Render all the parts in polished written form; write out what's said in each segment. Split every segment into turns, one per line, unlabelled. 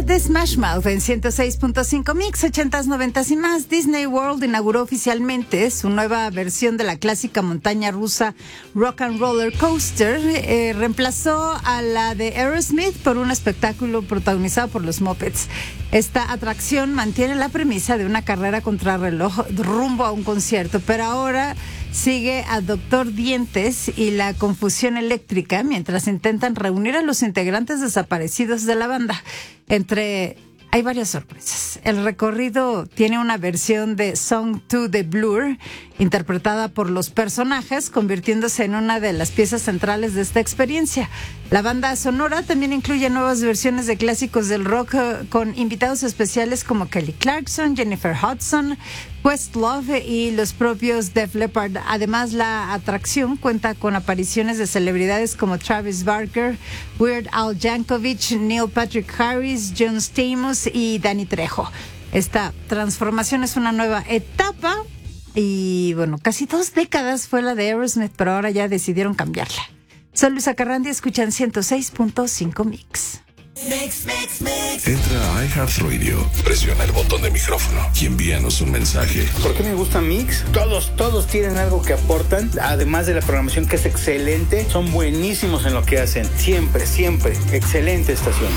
de Smash Mouth en 106.5 Mix, 80s, 90s y más. Disney World inauguró oficialmente su nueva versión de la clásica montaña rusa Rock and Roller Coaster. Reemplazó a la de Aerosmith por un espectáculo protagonizado por los Muppets. Esta atracción mantiene la premisa de una carrera contrarreloj rumbo a un concierto, pero ahora sigue a Doctor Dientes y la confusión eléctrica mientras intentan reunir a los integrantes desaparecidos de la banda. Hay varias sorpresas. El recorrido tiene una versión de Song to the Blur, interpretada por los personajes, convirtiéndose en una de las piezas centrales de esta experiencia. La banda sonora también incluye nuevas versiones de clásicos del rock con invitados especiales como Kelly Clarkson, Jennifer Hudson, Questlove y los propios Def Leppard. Además, la atracción cuenta con apariciones de celebridades como Travis Barker, Weird Al Yankovic, Neil Patrick Harris, John Stamos y Danny Trejo. Esta transformación es una nueva etapa y, bueno, casi 2 décadas fue la de Aerosmith, pero ahora ya decidieron cambiarla. Soy Luisa Carrandi, escuchan 106.5 Mix.
Entra a iHeartRadio, presiona el botón de micrófono y envíanos un mensaje.
¿Por qué me gusta Mix? Todos tienen algo que aportan, además de la programación que es excelente, son buenísimos en lo que hacen. Siempre, excelente estación.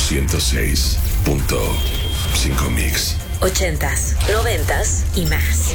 106.5 Mix.
80s, 90s y más.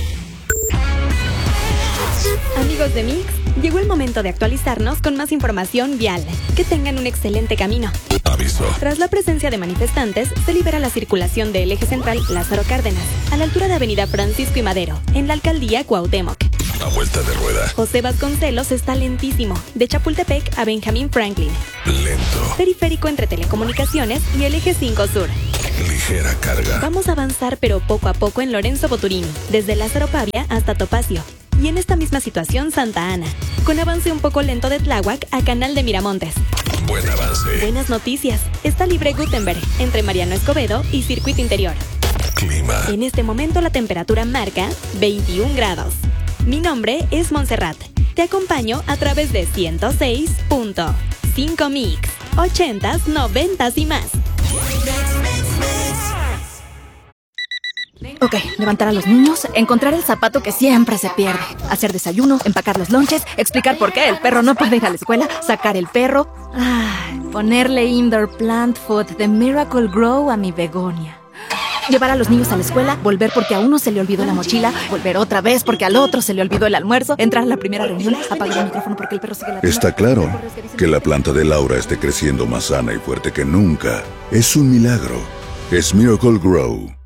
Amigos de Mix, llegó el momento de actualizarnos con más información vial. Que tengan un excelente camino.
Aviso.
Tras la presencia de manifestantes, se libera la circulación del eje central Lázaro Cárdenas, a la altura de Avenida Francisco y Madero, en la alcaldía Cuauhtémoc.
A vuelta de rueda.
José Vasconcelos está lentísimo, de Chapultepec a Benjamín Franklin.
Lento.
Periférico entre Telecomunicaciones y el eje 5 Sur.
Ligera carga.
Vamos a avanzar pero poco a poco en Lorenzo Boturini, desde Lázaro Pavia hasta Topacio. Y en esta misma situación Santa Ana, con avance un poco lento de Tláhuac a Canal de Miramontes.
Buen avance.
Buenas noticias, está libre Gutenberg, entre Mariano Escobedo y Circuito Interior.
Clima.
En este momento la temperatura marca 21 grados. Mi nombre es Montserrat. Te acompaño a través de 106.5 Mix, 80s, 90s y más.
Ok, levantar a los niños, encontrar el zapato que siempre se pierde, hacer desayuno, empacar los lonches, explicar por qué el perro no puede ir a la escuela, sacar el perro, ponerle indoor plant food de Miracle Grow a mi begonia. Llevar a los niños a la escuela, volver porque a uno se le olvidó la mochila, volver otra vez porque al otro se le olvidó el almuerzo, entrar a la primera reunión, apagar el micrófono porque el perro sigue la...
Está claro que la planta de Laura esté creciendo más sana y fuerte que nunca. Es un milagro. Es Miracle Grow.